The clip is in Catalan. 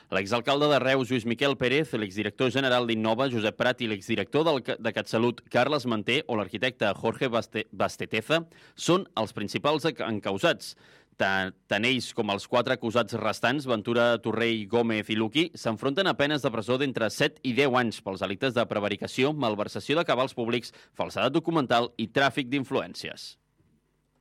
L'exalcalde de Reus, Lluís Miquel Pérez, l'exdirector general d'Innova, Josep Prat, i l'exdirector de CatSalut, Carles Manté, o l'arquitecte Jorge Basteteza són els principals encausats. Tant ells com els 4 acusats restants, Ventura, Torrell, Gómez i Luqui, s'enfronten a penes de presó d'entre 7 i 10 anys pels delictes de prevaricació, malversació de cabals públics, falsedat documental i tràfic d'influències.